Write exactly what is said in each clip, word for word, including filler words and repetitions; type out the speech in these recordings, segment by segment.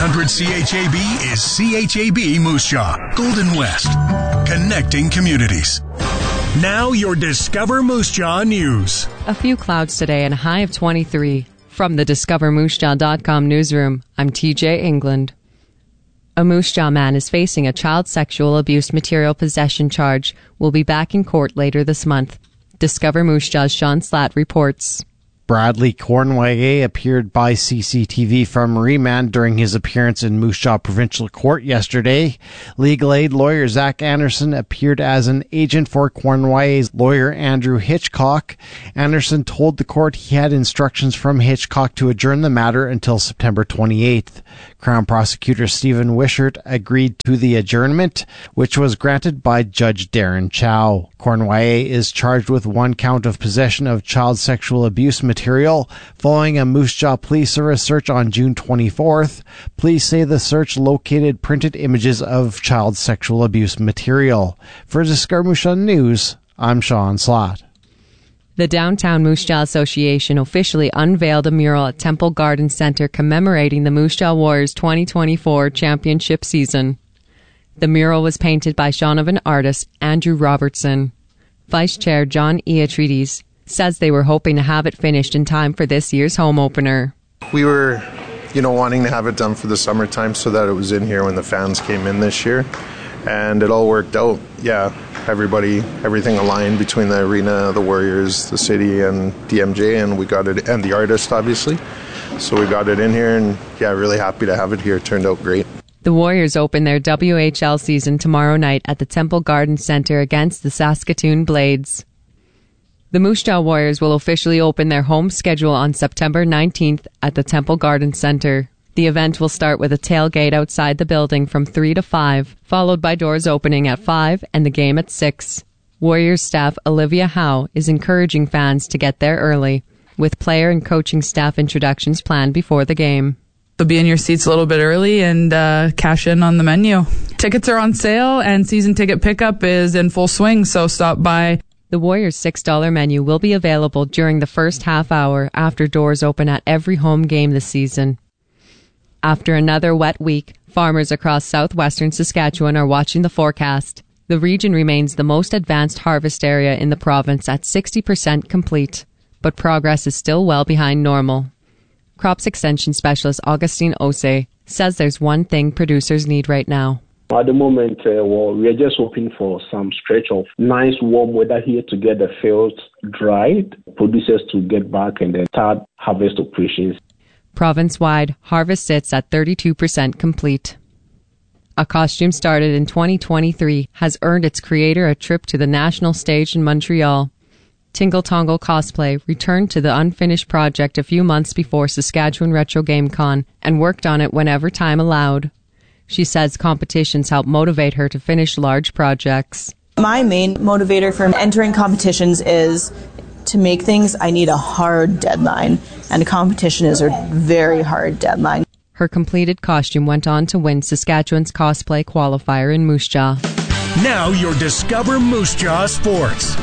hundred C H A B is C H A B Moose Jaw, Golden West, connecting communities. Now your Discover Moose Jaw news. A few clouds today and a high of twenty-three. From the discover moose jaw dot com newsroom, I'm T J England. A Moose Jaw man is facing a child sexual abuse material possession charge. Will be back in court later this month. Discover Moose Jaw's Sean Slatt reports. Bradley Cornway appeared by C C T V from remand during his appearance in Moose Jaw Provincial Court yesterday. Legal aid lawyer Zach Anderson appeared as an agent for Cornway's lawyer Andrew Hitchcock. Anderson told the court he had instructions from Hitchcock to adjourn the matter until September twenty-eighth. Crown Prosecutor Stephen Wishart agreed to the adjournment, which was granted by Judge Darren Chow. Cornway is charged with one count of possession of child sexual abuse material following a Moose Jaw Police Service search on June twenty-fourth. Police say the search located printed images of child sexual abuse material. For Discover Moose Jaw News, I'm Sean Slatt. The Downtown Moose Jaw Association officially unveiled a mural at Temple Garden Centre commemorating the Moose Jaw Warriors twenty twenty-four championship season. The mural was painted by Shaunavon artist Andrew Robertson. Vice Chair John Eatrides says they were hoping to have it finished in time for this year's home opener. We were, you know, wanting to have it done for the summertime so that it was in here when the fans came in this year. And it all worked out. Yeah, everybody, everything aligned between the arena, the Warriors, the city, and D M J, and we got it, and the artist, obviously. So we got it in here, and yeah, really happy to have it here. It turned out great. The Warriors open their W H L season tomorrow night at the Temple Garden Centre against the Saskatoon Blades. The Moose Jaw Warriors will officially open their home schedule on September nineteenth at the Temple Garden Centre. The event will start with a tailgate outside the building from three to five, followed by doors opening at five and the game at six. Warriors staff Olivia Howe is encouraging fans to get there early, with player and coaching staff introductions planned before the game. So be in your seats a little bit early and uh, cash in on the menu. Tickets are on sale and season ticket pickup is in full swing, so stop by. The Warriors' six dollars menu will be available during the first half hour after doors open at every home game this season. After another wet week, farmers across southwestern Saskatchewan are watching the forecast. The region remains the most advanced harvest area in the province at sixty percent complete, but progress is still well behind normal. Crops Extension Specialist Augustine Ose says there's one thing producers need right now. At the moment, uh, well, we are just hoping for some stretch of nice warm weather here to get the fields dried, producers to get back and then start harvest operations. Province-wide, harvest sits at thirty-two percent complete. A costume started in twenty twenty-three has earned its creator a trip to the national stage in Montreal. Tingle Tongle Cosplay returned to the unfinished project a few months before Saskatchewan Retro Game Con and worked on it whenever time allowed. She says competitions help motivate her to finish large projects. My main motivator for entering competitions is to make things, I need a hard deadline, and a competition is a very hard deadline. Her completed costume went on to win Saskatchewan's cosplay qualifier in Moose Jaw. Now your Discover Moose Jaw Sports.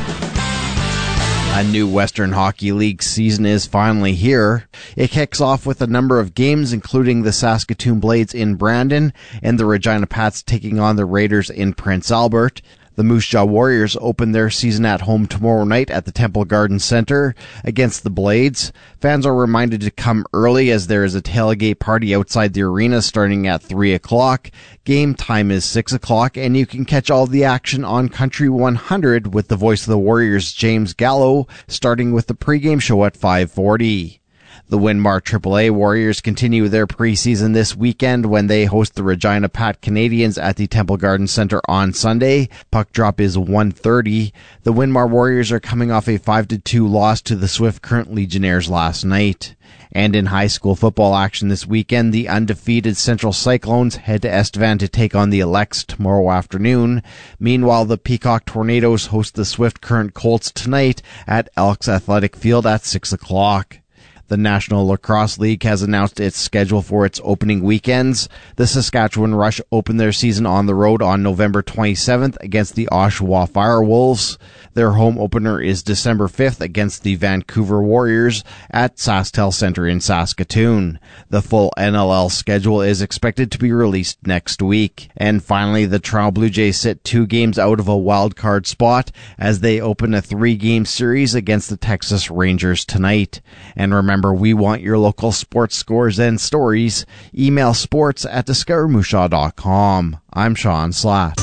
A new Western Hockey League season is finally here. It kicks off with a number of games, including the Saskatoon Blades in Brandon and the Regina Pats taking on the Raiders in Prince Albert. The Moose Jaw Warriors open their season at home tomorrow night at the Temple Garden Centre against the Blades. Fans are reminded to come early as there is a tailgate party outside the arena starting at three o'clock. Game time is six o'clock, and you can catch all the action on Country one hundred with the voice of the Warriors, James Gallo, starting with the pregame show at five forty. The Winmar triple A Warriors continue their preseason this weekend when they host the Regina Pat Canadians at the Temple Garden Centre on Sunday. Puck drop is one thirty. The Winmar Warriors are coming off a five to two loss to the Swift Current Legionnaires last night. And in high school football action this weekend, the undefeated Central Cyclones head to Estevan to take on the Elects tomorrow afternoon. Meanwhile, the Peacock Tornadoes host the Swift Current Colts tonight at Elks Athletic Field at six o'clock. The National Lacrosse League has announced its schedule for its opening weekends. The Saskatchewan Rush opened their season on the road on November twenty-seventh against the Oshawa Firewolves. Their home opener is December fifth against the Vancouver Warriors at SaskTel Center in Saskatoon. The full N L L schedule is expected to be released next week. And finally, the Toronto Blue Jays sit two games out of a wild card spot as they open a three-game series against the Texas Rangers tonight. And remember, we want your local sports scores and stories. Email sports at discover moose jaw dot com. I'm Sean Slatt.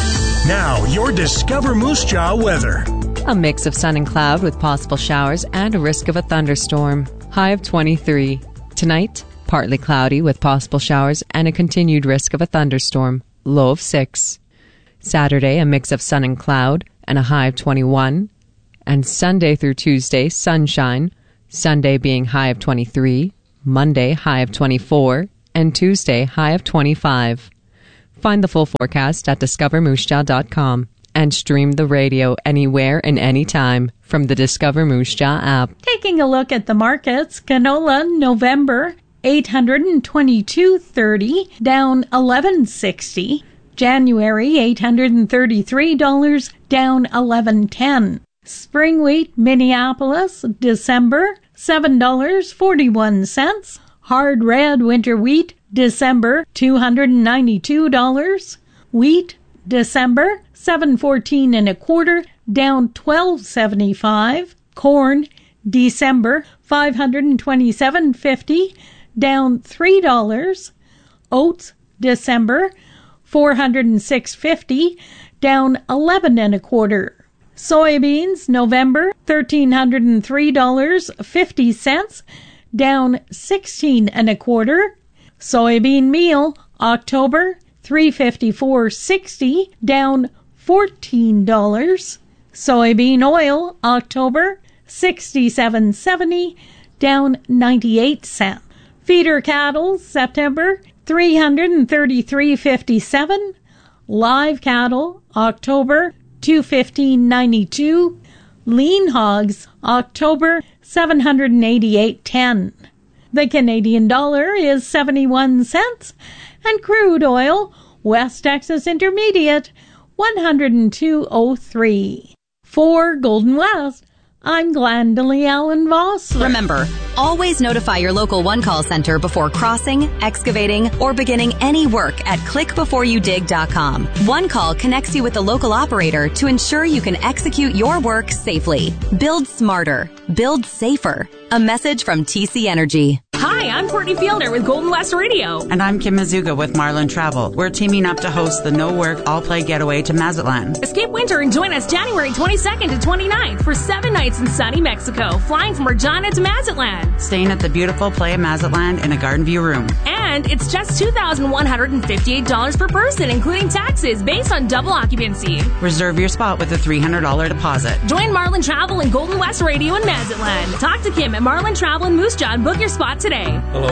Now, your Discover Moose Jaw weather. A mix of sun and cloud with possible showers and a risk of a thunderstorm. High of twenty-three. Tonight, partly cloudy with possible showers and a continued risk of a thunderstorm. Low of six. Saturday, a mix of sun and cloud and a high of twenty-one. And Sunday through Tuesday, sunshine. Sunday being high of twenty-three. Monday, high of twenty-four. And Tuesday, high of twenty-five. Find the full forecast at discover moose jaw dot com and stream the radio anywhere and anytime from the Discover Moose Jaw app. Taking a look at the markets, canola November eight hundred twenty-two thirty, down eleven sixty. January eight hundred thirty-three dollars, down eleven ten. Spring wheat Minneapolis December seven dollars and forty-one cents. Hard red winter wheat December two hundred ninety-two dollars. Wheat December seven fourteen and a quarter, down twelve seventy-five. Corn December five hundred twenty-seven fifty, down three dollars. Oats December four hundred six fifty, down eleven and a quarter. Soybeans November thirteen hundred three dollars and fifty cents, down sixteen and a quarter. Soybean meal October three fifty-four sixty, down fourteen dollars. Soybean oil October sixty-seven seventy, down ninety-eight cents. Feeder cattle September three hundred thirty-three fifty-seven. Live cattle October two fifteen ninety-two. Lean hogs October seven hundred eighty-eight ten. The Canadian dollar is seventy-one cents, and crude oil West Texas Intermediate one hundred two oh three. For Golden West, I'm Glendalee Allen Vossler. Remember, always notify your local One Call Center before crossing, excavating, or beginning any work at click before you dig dot com. One Call connects you with the local operator to ensure you can execute your work safely. Build smarter. Build safer. A message from T C Energy. Hi, I'm Courtney Fielder with Golden West Radio. And I'm Kim Mazuga with Marlin Travel. We're teaming up to host the No Work, All Play Getaway to Mazatlan. Escape winter and join us January twenty-second to twenty-ninth for seven nights in sunny Mexico, flying from Regina to Mazatlan. Staying at the beautiful Playa Mazatlan in a garden view room. And it's just two thousand one hundred fifty-eight dollars per person, including taxes, based on double occupancy. Reserve your spot with a three hundred dollars deposit. Join Marlin Travel and Golden West Radio in Mazatlan. Talk to Kim at Marlin Travel in Moose Jaw and book your spot today. Hello,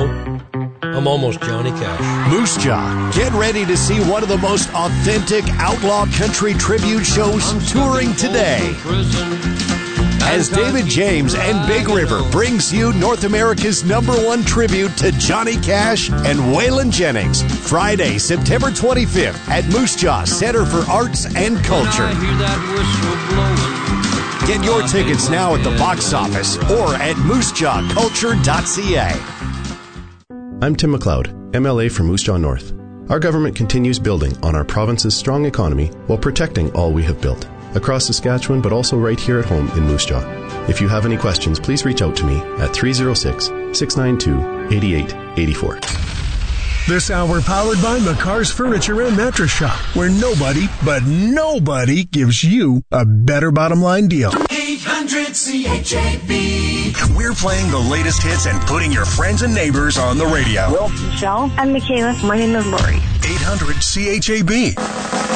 I'm almost Johnny Cash. Moose Jaw, get ready to see one of the most authentic outlaw country tribute shows touring today. As David James and Big River brings you North America's number one tribute to Johnny Cash and Waylon Jennings, Friday, September twenty-fifth at Moose Jaw Center for Arts and Culture. Get your tickets now at the box office or at moose jaw culture dot c a. I'm Tim McLeod, M L A for Moose Jaw North. Our government continues building on our province's strong economy while protecting all we have built, across Saskatchewan but also right here at home in Moose Jaw. If you have any questions, please reach out to me at three oh six, six nine two, eight eight eight four. This hour powered by McCarr's Furniture and Mattress Shop, where nobody, but nobody gives you a better bottom line deal. eight hundred C H A B. We're playing the latest hits and putting your friends and neighbors on the radio. Well, Michelle. I'm Michaela. My name is Lori. eight hundred C H A B.